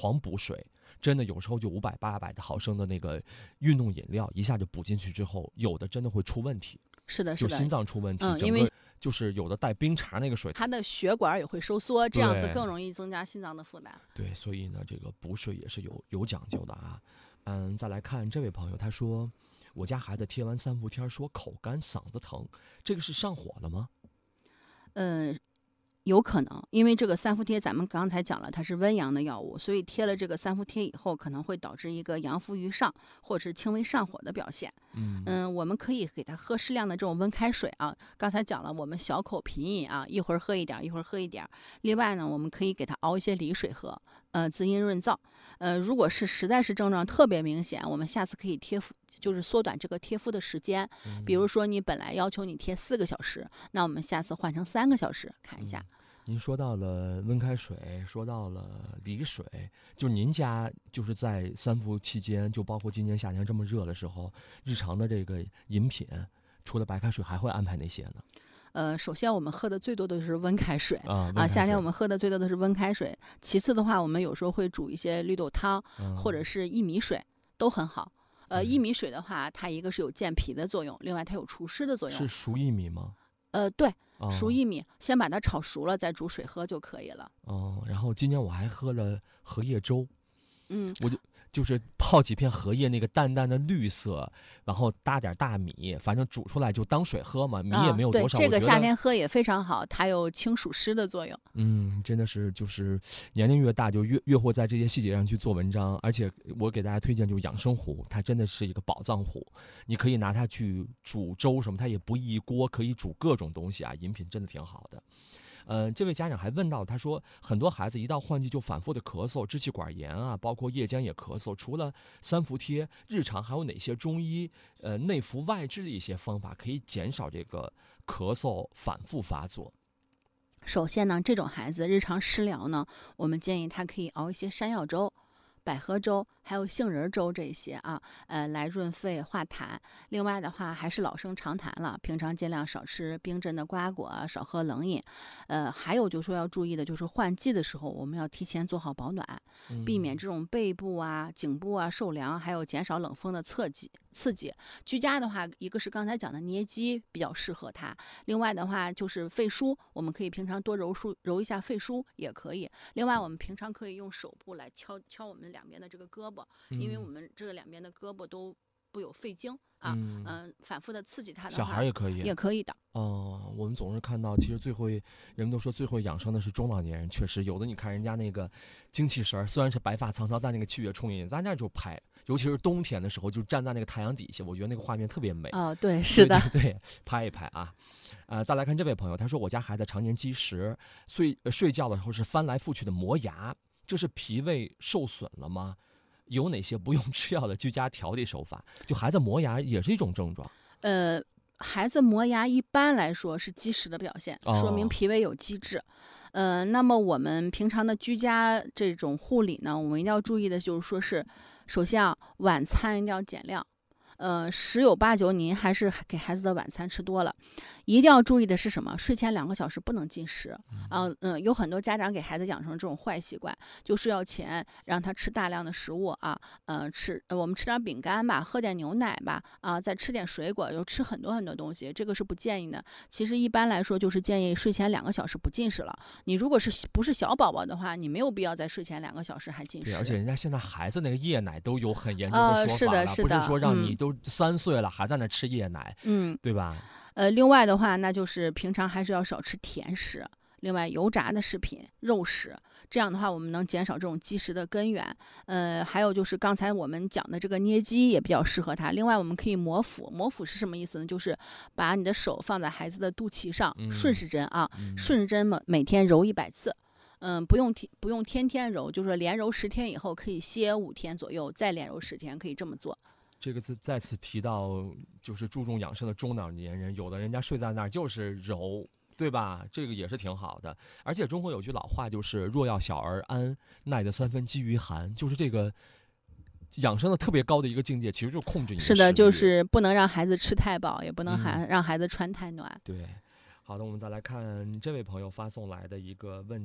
狂补水，真的有时候就500、800的毫升的那个运动饮料一下就补进去之后，有的真的会出问题。 是的， 就心脏出问题， 因为就是有的带冰碴那个水， 它的血管也会收缩，这样子更容易增加心脏的负担。 对，所以呢，这个补水也是有讲究的啊。再来看这位朋友，他说我家孩子贴完3伏贴说口干嗓子疼，这个是上火了吗？ 有可能，因为这个3伏贴咱们刚才讲了，它是温阳的药物，所以贴了这个3伏贴以后，可能会导致一个阳伏于上，或者是轻微上火的表现。我们可以给他喝适量的这种温开水啊。刚才讲了，我们小口品饮啊，一会儿喝一点，一会儿喝一点。另外呢，我们可以给他熬一些梨水喝，滋阴润燥。如果是实在是症状特别明显，我们下次可以贴敷，就是缩短这个贴敷的时间。比如说你本来要求你贴4个小时，那我们下次换成3个小时，看一下。 您说到了温开水，说到了梨水，就您家就是在3伏期间，就包括今年夏天这么热的时候，日常的这个饮品，除了白开水，还会安排哪些呢？ 首先我们喝的最多的是温开水啊， 夏天我们喝的最多的是温开水。其次的话，我们有时候会煮一些绿豆汤，或者是薏米水，都很好。薏米水的话，它一个是有健脾的作用，另外它有除湿的作用。 是熟薏米吗？ 对，熟薏米，先把它炒熟了，再煮水喝就可以了。 然后今年我还喝了荷叶粥，我就是泡几片荷叶，那个淡淡的绿色，然后搭点大米，反正煮出来就当水喝嘛，米也没有多少。 对，这个夏天喝也非常好，它有清暑湿的作用。 真的是就是年龄越大就越会在这些细节上去做文章，而且我给大家推荐就是养生壶，它真的是一个宝藏壶，你可以拿它去煮粥什么，它也不易锅，可以煮各种东西啊，饮品真的挺好的。这位家长还问到，他说很多孩子一到换季就反复的咳嗽、支气管炎啊，包括夜间也咳嗽。除了3伏贴，日常还有哪些中医内服外治的一些方法可以减少这个咳嗽反复发作？ 首先呢，这种孩子日常食疗呢，我们建议他可以熬一些山药粥、百合粥，还有杏仁粥这些啊，来润肺化痰。另外的话，还是老生常谈了，平常尽量少吃冰镇的瓜果，少喝冷饮。还有就是说要注意的，就是换季的时候，我们要提前做好保暖，避免这种背部啊、颈部啊受凉，还有减少冷风的刺激。居家的话，一个是刚才讲的捏肌比较适合他，另外的话就是肺腧，我们可以平常多揉一下肺腧也可以。另外，我们平常可以用手部来敲我们两边的这个胳膊，因为我们这个两边的胳膊都不有肺经啊，反复的刺激它的话， 小孩也可以的。 我们总是看到，其实人们都说最会养生的是中老年人，确实有的。你看人家那个精气神，虽然是白发苍苍，但那个气血充盈，咱家就拍，尤其是冬天的时候，就站在那个太阳底下，我觉得那个画面特别美。 对，是的， 对，拍一拍啊。再来看这位朋友，他说我家孩子常年积食，睡觉的时候是翻来覆去的磨牙，这是脾胃受损了吗？有哪些不用吃药的居家调理手法？就孩子磨牙也是一种症状。 孩子磨牙一般来说是积食的表现，说明脾胃有积滞。那么我们平常的居家这种护理呢，我们一定要注意的就是说是，首先晚餐一定要减量。十有八九您还是给孩子的晚餐吃多了，一定要注意的是什么？睡前2个小时不能进食。有很多家长给孩子养成这种坏习惯，就睡觉前让他吃大量的食物啊，我们吃点饼干吧，喝点牛奶吧，再吃点水果，又吃很多很多东西，这个是不建议的。其实一般来说就是建议睡前2个小时不进食了。你如果不是小宝宝的话，你没有必要在睡前2个小时还进食。 对，而且人家现在孩子那个夜奶都有很严重的说法了， 是的， 不是说让你都3岁了还在那吃夜奶，对吧？ 另外的话，那就是平常还是要少吃甜食，另外油炸的食品、肉食，这样的话我们能减少这种积食的根源。还有就是刚才我们讲的这个捏肌也比较适合他。另外我们可以摩腹，摩腹是什么意思呢？就是把你的手放在孩子的肚脐上，顺时针顺时针每天揉100次。不用天天揉，就是连揉10天以后可以歇5天左右，再连揉10天，可以这么做。 这个字再次提到，就是注重养生的中老年人，有的人家睡在那儿就是揉，对吧？这个也是挺好的。而且中国有句老话，就是若要小儿安，耐得3分饥于寒，就是这个养生的特别高的一个境界，其实就是控制你的食欲。 是的，就是不能让孩子吃太饱，也不能让孩子穿太暖。 对，好的，我们再来看这位朋友发送来的一个问题。